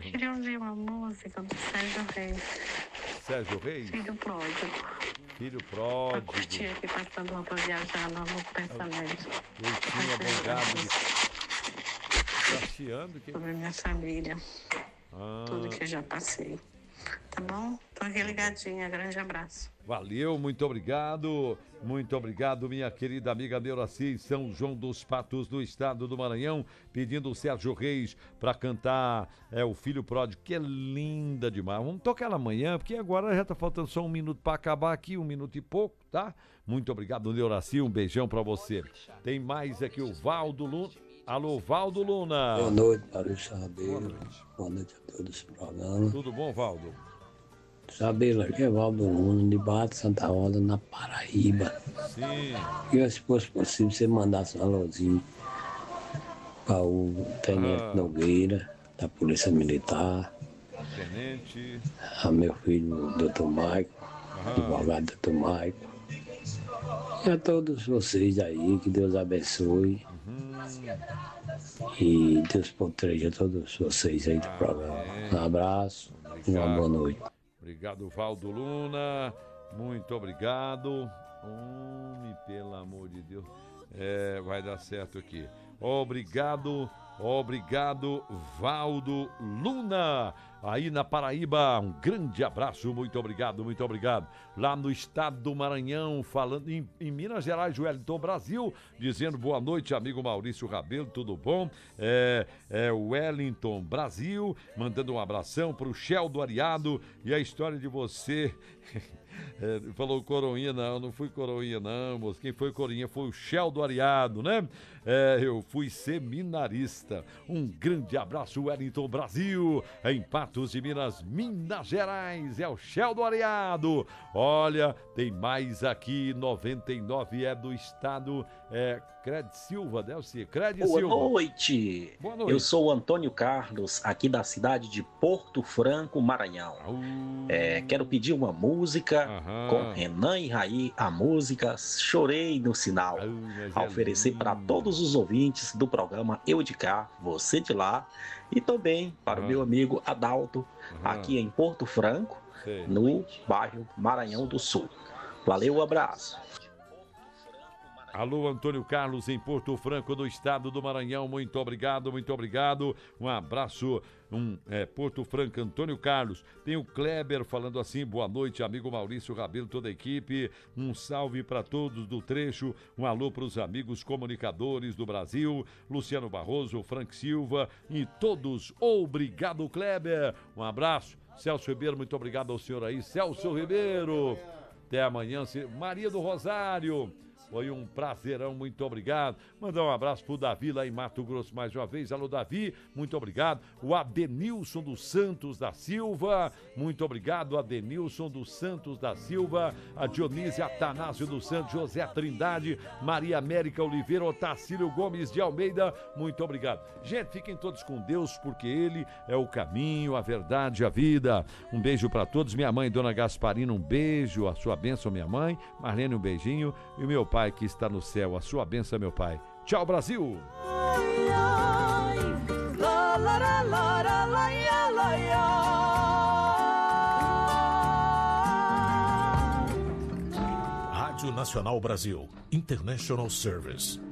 queria ouvir uma música do Sérgio Reis. Sérgio Reis? Filho pródigo. Filho Pra pródigo. curtir aqui, passando uma pra viajar no pensamento. Leitinho abongado. Tá chiando? Sobre minha família. Tudo que eu já passei. Tá bom? Tô aqui ligadinha. Grande abraço. Valeu, muito obrigado, minha querida amiga Neuraci, São João dos Patos, do estado do Maranhão, pedindo o Sérgio Reis para cantar o Filho Pródigo, que é linda demais. Vamos tocar ela amanhã, porque agora já tá faltando só um minuto para acabar aqui, 1 minuto e pouco, tá? Muito obrigado, Neuraci, um beijão para você. Tem mais aqui o Valdo Luna. Alô, Valdo Luna. Boa noite, Maurício Rabelo. Boa noite a todos do programa. Tudo bom, Valdo? Sabelo, aqui é Valdo Luna, de Barra de Santa Rosa, na Paraíba. Sim. E se fosse possível, você mandasse um alôzinho para o Tenente Nogueira, da Polícia Militar. Tenente. A meu filho, Dr. Maico, advogado Dr. Maico. E a todos vocês aí, que Deus abençoe. E Deus proteja todos vocês aí do programa. Um abraço e uma boa noite. Obrigado, Valdo Luna. Muito obrigado. Homem, pelo amor de Deus. Vai dar certo aqui. Obrigado, Valdo Luna. Aí na Paraíba, um grande abraço, muito obrigado, muito obrigado. Lá no estado do Maranhão, falando em Minas Gerais, Wellington Brasil, dizendo boa noite, amigo Maurício Rabelo, tudo bom? Wellington Brasil, mandando um abração pro Shell do Ariado, e a história de você... falou coroinha, não fui coroinha não, moço. Quem foi coroinha foi o Shell do Ariado, né? Eu fui seminarista. Um grande abraço, Wellington Brasil, em Patos de Minas Gerais, é o Shell do Ariado. Olha, tem mais aqui, 99 é do estado, Cred Silva, deve ser, Cred Silva. Boa noite, eu sou o Antônio Carlos, aqui da cidade de Porto Franco, Maranhão. Quero pedir uma música com Renan e Raí, a música Chorei no Sinal, a oferecer para todos os ouvintes do programa Eu de Cá, Você de Lá, e também para o meu amigo Adalto, aqui em Porto Franco, no bairro Maranhão do Sul. Valeu, um abraço. Alô, Antônio Carlos, em Porto Franco, do estado do Maranhão, muito obrigado, um abraço, Porto Franco, Antônio Carlos. Tem o Kleber falando assim, boa noite, amigo Maurício Rabelo, toda a equipe, um salve para todos do trecho, um alô para os amigos comunicadores do Brasil, Luciano Barroso, Frank Silva e todos, obrigado, Kleber, um abraço. Celso Ribeiro, muito obrigado ao senhor aí, Celso Ribeiro, até amanhã, Maria do Rosário. Foi um prazerão, muito obrigado. Mandar um abraço pro Davi lá em Mato Grosso mais uma vez. Alô, Davi, muito obrigado. O Adenilson dos Santos da Silva, muito obrigado. Adenilson dos Santos da Silva, a Dionísia Atanásio dos Santos, José Trindade, Maria América Oliveira, Otacílio Gomes de Almeida, muito obrigado. Gente, fiquem todos com Deus, porque Ele é o caminho, a verdade, a vida. Um beijo para todos. Minha mãe, Dona Gasparina, um beijo. A sua bênção, minha mãe. Marlene, um beijinho. E meu pai que está no céu, a sua bênção, meu pai. Tchau, Brasil! Rádio Nacional Brasil, International Service.